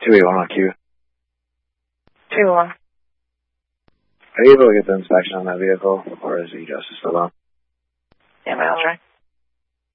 281 on Q. 281. Are you able to get the inspection on that vehicle, or is he just still on? Yeah, I'll try.